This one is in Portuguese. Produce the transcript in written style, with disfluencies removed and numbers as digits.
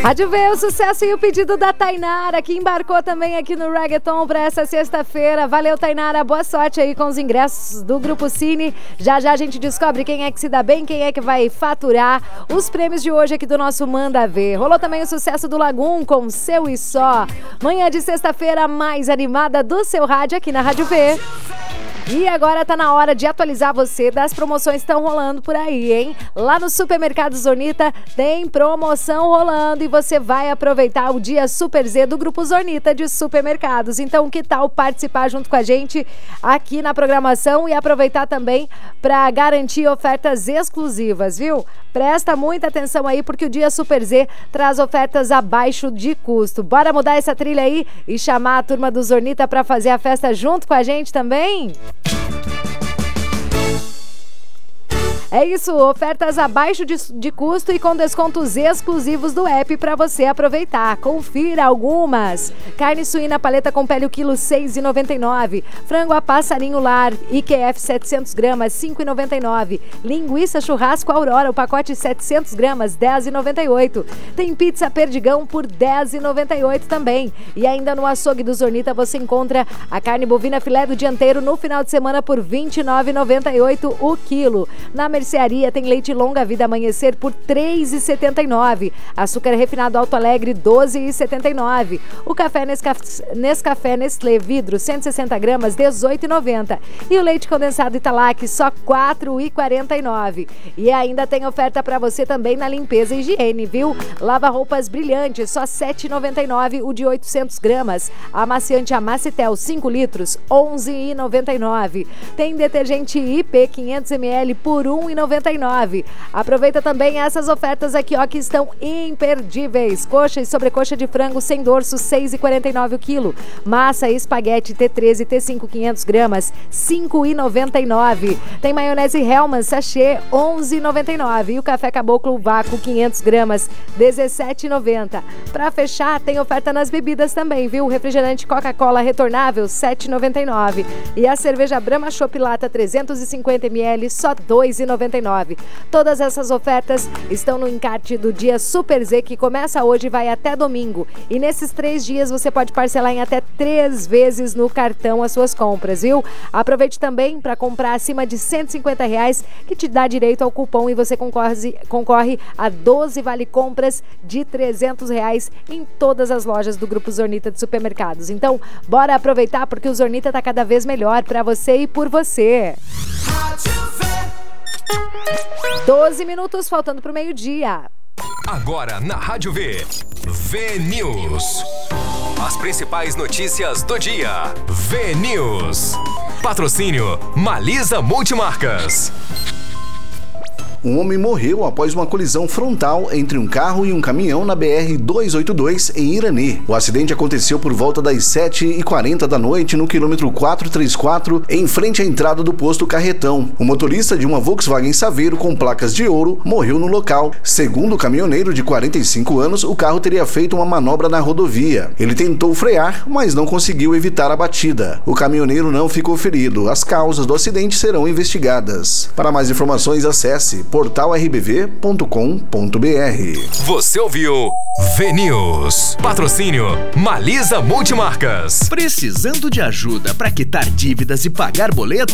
Rádio V, o sucesso e o pedido da Tainara, que embarcou também aqui no Reggaeton para essa sexta-feira. Valeu, Tainara, boa sorte aí com os ingressos do Grupo Cine. Já já a gente descobre quem é que se dá bem, quem é que vai faturar os prêmios de hoje aqui do nosso Manda Ver. Rolou também o sucesso do Lagum com Seu e Só. Manhã de sexta-feira mais animada do seu rádio aqui na Rádio V. E agora tá na hora de atualizar você das promoções que estão rolando por aí, hein? Lá no Supermercado Zornita tem promoção rolando e você vai aproveitar o dia Super Z do Grupo Zornita de Supermercados. Então, que tal participar junto com a gente aqui na programação e aproveitar também para garantir ofertas exclusivas, viu? Presta muita atenção aí porque o dia Super Z traz ofertas abaixo de custo. Bora mudar essa trilha aí e chamar a turma do Zornita para fazer a festa junto com a gente também? É isso, ofertas abaixo de custo e com descontos exclusivos do app para você aproveitar. Confira algumas. Carne suína paleta com pele o quilo R$ 6,99. Frango a passarinho lar IQF 700 gramas R$ 5,99. Linguiça churrasco Aurora, o pacote 700 gramas R$ 10,98. Tem pizza perdigão por R$ 10,98 também. E ainda no açougue do Zornita você encontra a carne bovina filé do dianteiro no final de semana por R$ 29,98 o quilo. Na mercearia tem leite longa vida amanhecer por R$ 3,79. Açúcar refinado Alto Alegre R$ 12,79. O café Nescafé Nestlé vidro 160 gramas R$ 18,90. E o leite condensado Italac só R$ 4,49. E ainda tem oferta para você também na limpeza e higiene, viu? Lava roupas brilhantes só R$ 7,99 o de 800 gramas. Amaciante Amacitel 5 litros R$ 11,99. Tem detergente IP 500 ml por R$ 1,99. Aproveita também essas ofertas aqui, ó, que estão imperdíveis. Coxa e sobrecoxa de frango sem dorso, R$ 6,49 o quilo. Massa e espaguete T13 e T5 500 gramas, R$ 5,99. Tem maionese Hellmann sachê, R$ 11,99. E o café Caboclo vácuo 500 gramas, R$ 17,90. Para fechar, tem oferta nas bebidas também, viu? Refrigerante Coca-Cola retornável, R$ 7,99. E a cerveja Brahma Chopp Lata 350 ml, só R$ 2,99. Todas essas ofertas estão no encarte do dia Super Z, que começa hoje e vai até domingo. E nesses 3 dias você pode parcelar em até 3 vezes no cartão as suas compras, viu? Aproveite também para comprar acima de R$ 150, que te dá direito ao cupom e você concorre a 12 vale-compras de R$ 300 em todas as lojas do Grupo Zornita de Supermercados. Então, bora aproveitar porque o Zornita tá cada vez melhor para você e por você. 12 minutos faltando pro meio-dia. Agora na Rádio V, V-News. As principais notícias do dia. V-News. Patrocínio Malisa Multimarcas. Um homem morreu após uma colisão frontal entre um carro e um caminhão na BR-282 em Iranê. O acidente aconteceu por volta das 7h40 da noite no quilômetro 434, em frente à entrada do posto Carretão. O motorista de uma Volkswagen Saveiro com placas de ouro morreu no local. Segundo o caminhoneiro de 45 anos, o carro teria feito uma manobra na rodovia. Ele tentou frear, mas não conseguiu evitar a batida. O caminhoneiro não ficou ferido. As causas do acidente serão investigadas. Para mais informações, acesse portalrbv.com.br. Você ouviu V-News. Patrocínio Malisa Multimarcas. Precisando de ajuda para quitar dívidas e pagar boletos?